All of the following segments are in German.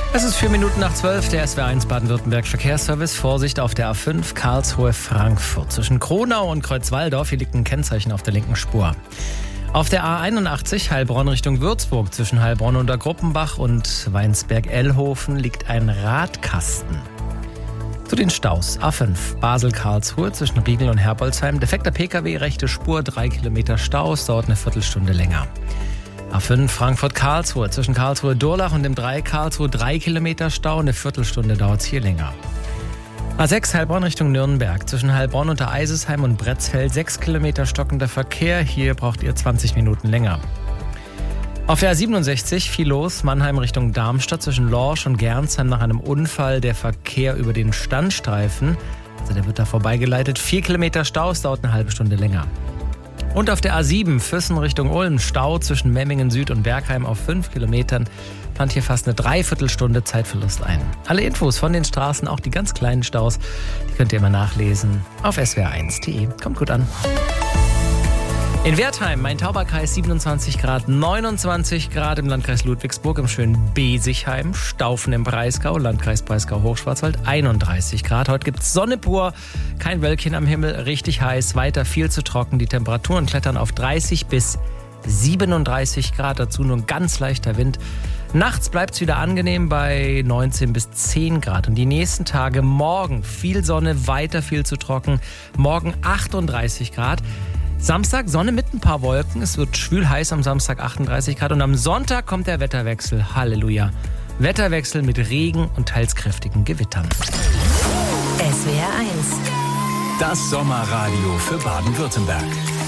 Es ist 4:04, der SWR1 Baden-Württemberg Verkehrsservice. Vorsicht auf der A5 Karlsruhe-Frankfurt. Zwischen Kronau und Kreuzwaldorf, hier liegt ein Kennzeichen auf der linken Spur. Auf der A81 Heilbronn Richtung Würzburg, zwischen Heilbronn und der Gruppenbach und Weinsberg-Ellhofen, liegt ein Radkasten. Zu den Staus. A5 Basel-Karlsruhe zwischen Riegel und Herbolzheim. Defekter Pkw, rechte Spur, 3 Kilometer Staus, dauert eine Viertelstunde länger. A5 Frankfurt-Karlsruhe zwischen Karlsruhe-Durlach und dem Dreieck Karlsruhe, 3 Kilometer Stau, eine Viertelstunde dauert es hier länger. A6 Heilbronn Richtung Nürnberg zwischen Heilbronn unter Eisesheim und Bretzfeld, 6 Kilometer stockender Verkehr, hier braucht ihr 20 Minuten länger. Auf der A67 viel los, Mannheim Richtung Darmstadt zwischen Lorsch und Gernsheim nach einem Unfall, der Verkehr über den Standstreifen, also der wird da vorbeigeleitet, 4 Kilometer Stau, es dauert eine halbe Stunde länger. Und auf der A7 Füssen Richtung Ulm, Stau zwischen Memmingen Süd und Bergheim auf 5 Kilometern, plant hier fast eine Dreiviertelstunde Zeitverlust ein. Alle Infos von den Straßen, auch die ganz kleinen Staus, die könnt ihr immer nachlesen auf swr1.de. Kommt gut an. In Wertheim, Main-Tauber-Kreis 27 Grad, 29 Grad im Landkreis Ludwigsburg, im schönen Besigheim, Staufen im Breisgau, Landkreis Breisgau-Hochschwarzwald, 31 Grad. Heute gibt's Sonne pur, kein Wölkchen am Himmel, richtig heiß, weiter viel zu trocken. Die Temperaturen klettern auf 30 bis 37 Grad, dazu nur ein ganz leichter Wind. Nachts bleibt's wieder angenehm bei 19 bis 10 Grad. Und die nächsten Tage morgen viel Sonne, weiter viel zu trocken, morgen 38 Grad. Samstag Sonne mit ein paar Wolken. Es wird schwül heiß am Samstag 38 Grad. Und am Sonntag kommt der Wetterwechsel. Halleluja. Wetterwechsel mit Regen und teils kräftigen Gewittern. SWR1. Das Sommerradio für Baden-Württemberg.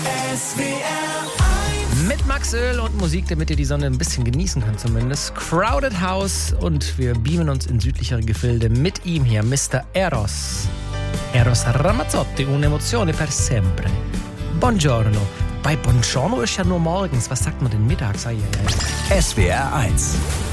SWR1. Mit Max Öl und Musik, damit ihr die Sonne ein bisschen genießen könnt zumindest. Crowded House. Und wir beamen uns in südlichere Gefilde mit ihm hier. Mr. Eros. Eros Ramazzotti. Un'emozione per sempre. Buongiorno. Bei Buongiorno ist ja nur morgens. Was sagt man denn mittags? SWR1.